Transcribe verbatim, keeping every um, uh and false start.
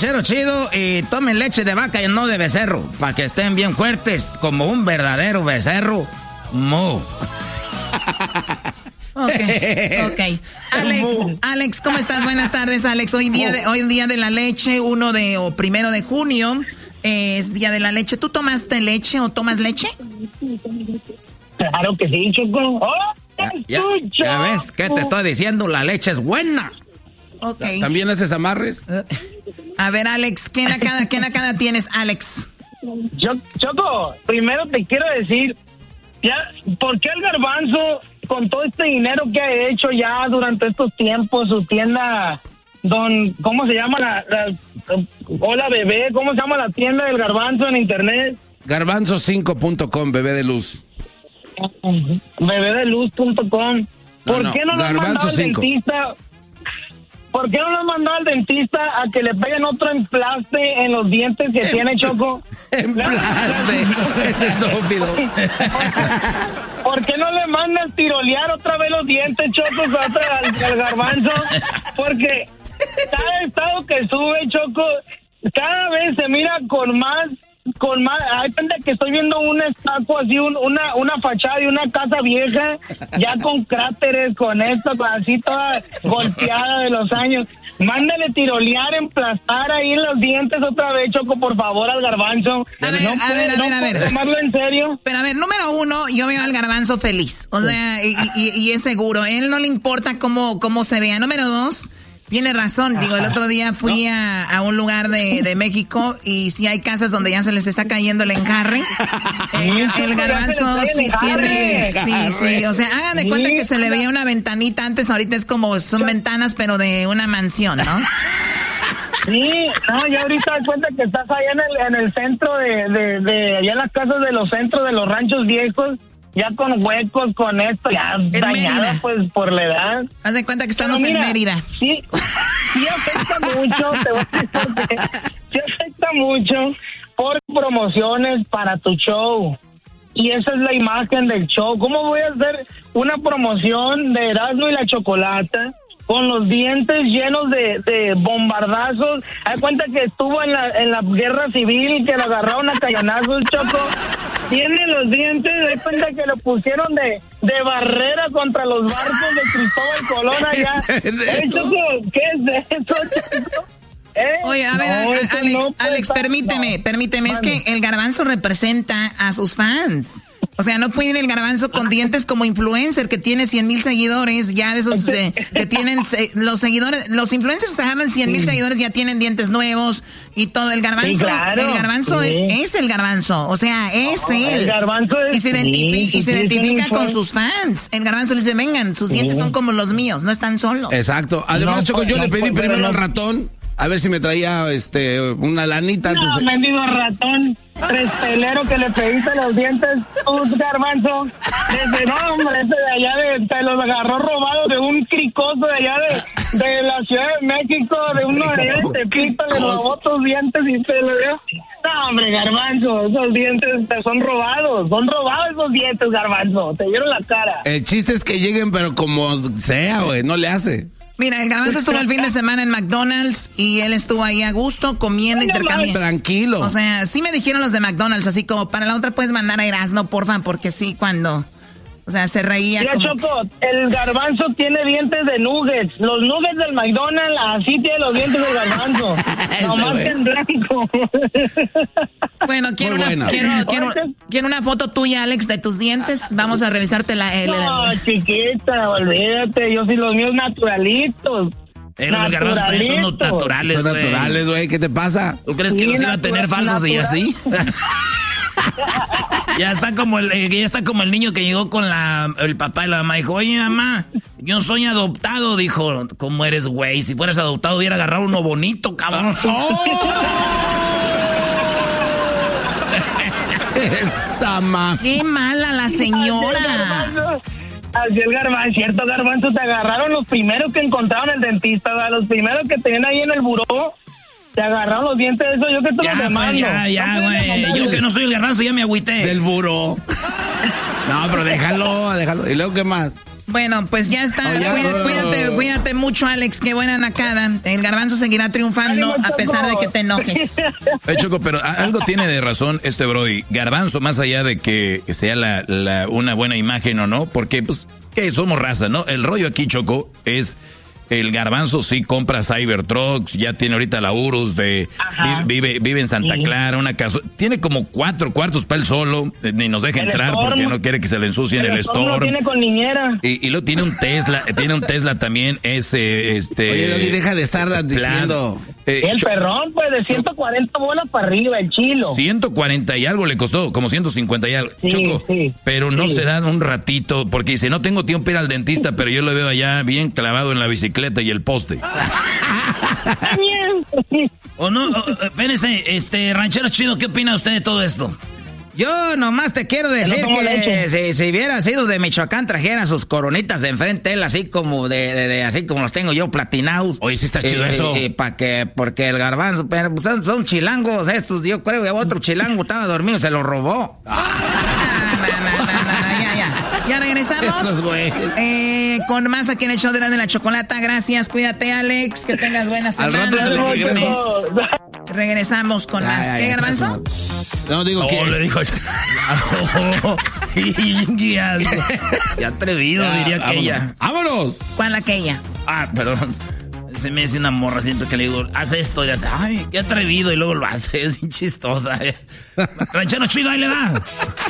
ranchero chido y tomen leche de vaca y no de becerro, para que estén bien fuertes como un verdadero becerro. Mu. Ok, ok. Alex, Alex, ¿cómo estás? Buenas tardes, Alex. Hoy día de, hoy día de la leche, uno de, o primero de junio, eh, es día de la leche. ¿Tú tomaste leche o tomas leche? Claro que sí, Choco. ¡Oh! Ya, ya, ya ves, ¿qué te estoy diciendo? La leche es buena. Ok. ¿También haces amarres? A ver, Alex, ¿qué nacada, qué nacada tienes, Alex? Yo, Choco, primero te quiero decir, ya, ¿por qué el Garbanzo, con todo este dinero que ha hecho ya durante estos tiempos, su tienda, don, ¿cómo se llama la, la hola bebé, ¿cómo se llama la tienda del Garbanzo en internet? garbanzo cinco punto com, bebé de luz. bebé de luz punto com. ¿Por No, no, qué no lo han mandado al dentista? ¿Por qué no lo han mandado al dentista a que le peguen otro emplaste en los dientes que tiene, Choco? Emplaste, es estúpido. ¿Por qué no le mandan tirolear otra vez los dientes, Choco, otra al, al Garbanzo? Porque cada estado que sube, Choco, cada vez se mira con más, con más, hay gente que estoy viendo una estatua así, un, una, una fachada de una casa vieja, ya con cráteres, con esto, con así toda golpeada de los años. Mándale tirolear, emplastar ahí en los dientes otra vez, Choco, por favor, al Garbanzo. A ver, no a puede, ver, a no ver, a puede ver. tomarlo en serio. Pero a ver, número uno, yo veo al Garbanzo feliz. O sea, y, y, y es seguro. A él no le importa cómo, cómo se vea. Número dos, tiene razón. Digo, el otro día fui ¿No? a, a un lugar de, de México y sí hay casas donde ya se les está cayendo el enjarre. El, el Garbanzo sí tiene... Sí, sí. O sea, hagan de cuenta que se le veía una ventanita antes. Ahorita es como, son ventanas, pero de una mansión, ¿no? Sí, no, ya ahorita das cuenta que estás allá en el, en el centro de, de, de, allá en las casas de los centros de los ranchos viejos, ya con huecos, con esto, ya dañada pues por la edad. Haz de cuenta que estamos mira, en Mérida. Sí, sí afecta mucho, te voy a decir por qué. Sí afecta mucho por promociones para tu show. Y esa es la imagen del show. ¿Cómo voy a hacer una promoción de Erasmo y la Chocolata con los dientes llenos de, de bombardazos? Hay cuenta que estuvo en la, en la guerra civil, que lo agarraron a cañonazos, Choco. Tiene los dientes, hay cuenta que lo pusieron de, de barrera contra los barcos de Cristóbal Colón allá. ¿Eh, Choco? ¿Qué es eso, Choco? ¿Eh? Oye, a ver, no, a, Alex, no Alex, estar, permíteme, no. permíteme, vale. Es que el Garbanzo representa a sus fans. O sea, no puede ir el Garbanzo con dientes como influencer que tiene cien mil seguidores, ya de esos eh, que tienen eh, los seguidores, los influencers agarran cien mil sí. seguidores, ya tienen dientes nuevos y todo. El Garbanzo, sí, claro. el Garbanzo sí. es, es el Garbanzo, o sea, es oh, él. El Garbanzo es, y se, identifi sí, y se sí, identifica sí, con sus fans. El Garbanzo le dice, vengan, sus sí. dientes son como los míos, no están solos. Exacto. Además, no, Choco, yo no, le pedí no, primero no. al ratón a ver si me traía este una lanita antes no, de... mendigo ratón, tres pelero que le pediste los dientes, un Garbanzo. Desde, no, hombre, ese de allá de, te los agarró robados de un cricoso de allá de, de la Ciudad de México, de uno de ellos, te pita, le robó tus dientes y te lo dio. No, hombre, Garbanzo, esos dientes te son robados, son robados esos dientes, Garbanzo, te dieron la cara. El chiste es que lleguen, pero como sea, güey, no le hace. Mira, el Garbanzo estuvo el fin de semana en McDonald's y él estuvo ahí a gusto, comiendo, intercambiando. Tranquilo. O sea, sí me dijeron los de McDonald's, así como para la otra puedes mandar a Erasmo, porfa, porque sí, cuando... O sea, se reía. Mira, como... Choco, el Garbanzo tiene dientes de nuggets. Los nuggets del McDonald's, así tiene los dientes del Garbanzo. Nomás que en blanco. Bueno, quiero una, bueno. quiero, quiero, quiero una foto tuya, Alex, de tus dientes. Vamos a revisarte la... El, no, el... chiquita, olvídate. Yo sí los míos naturalitos. Eh, los Garbanzos también son naturales, Son wey. naturales, güey. ¿Qué te pasa? ¿Tú crees que sí, los iba a tener falsos y así? Ya está como el ya está como el niño que llegó con la el papá y la mamá. Dijo, oye, mamá, yo soy adoptado. Dijo, ¿cómo eres, güey? Si fueras adoptado hubiera agarrado uno bonito, cabrón. ¡Oh! Esa ma... ¡Qué mala la señora! Así el Garbanzo, cierto, Garbanzo, te agarraron los primeros que encontraron el dentista, ¿verdad? Los primeros que tenían ahí en el buró. Te agarraron los dientes de eso, yo que te ya, los demando. Ya, ya, güey. Yo que no soy el Garbanzo ya me agüité. Del buró. No, pero déjalo, déjalo. ¿Y luego qué más? Bueno, pues ya está. Oh, ya. Cuídate, cuídate, cuídate mucho, Alex. Qué buena nacada. El garbanzo seguirá triunfando a pesar de que te enojes. Hey, Choco, pero algo tiene de razón este Brody. Garbanzo, más allá de que sea la, la, una buena imagen o no, porque pues que somos raza, ¿no? El rollo aquí, Choco, es... El Garbanzo sí compra Cybertrucks, ya tiene ahorita la Urus de vive, vive en Santa sí. Clara, una casa, tiene como cuatro cuartos para él solo, ni nos deja el entrar Storm, porque no quiere que se le ensucien el, el Storm. Storm. Lo tiene con niñera. Y, y luego tiene un Tesla, tiene un Tesla también, ese, este. Oye, Doggy, deja de estar diciendo. Eh, el perrón, pues, de ciento cuarenta bolas para arriba, el chilo. ciento cuarenta y algo le costó, como ciento cincuenta y algo. Sí, Choco, sí, pero no sí. se dan un ratito, porque dice, no tengo tiempo para ir al dentista, pero yo lo veo allá bien clavado en la bicicleta y el poste. O no, o, espérense, este, ranchero chido, ¿qué opina usted de todo esto? Yo nomás te quiero decir no que si, si hubiera sido de Michoacán, trajera sus coronitas de enfrente, él así como de, de, de así como los tengo yo, platinados. Oye, sí está chido eh, eso. Eh, para que, porque el garbanzo, pero pues, son, son chilangos estos, yo creo que otro chilango estaba dormido, se lo robó. Ah, no, no, no, no, no, ya, ya. Ya regresamos eh, con más aquí en el show de la, de la chocolata. Gracias, cuídate, Alex, que tengas buenas semanas. Al rato te regresas. Regresamos con más. Ay, ¿qué, Garbanzo? No, digo oh, que... le dijo... Qué atrevido, ya, diría aquella. ¡Vámonos! ¿Cuál aquella? Ah, perdón. Se me hace una morra siempre que le digo, haz esto, y hace, ay, qué atrevido, y luego lo hace, es bien chistosa. Ranchero chido, ahí le va.